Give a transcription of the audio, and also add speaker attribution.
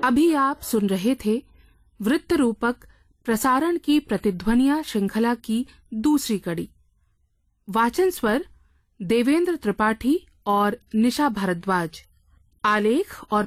Speaker 1: अभी आप सुन रहे थे वृत्त रूपक प्रसारण की प्रतिध्वनियां श्रृंखला की दूसरी कड़ी। वाचन स्वर देवेंद्र त्रिपाठी और निशा भारद्वाज। आलेख और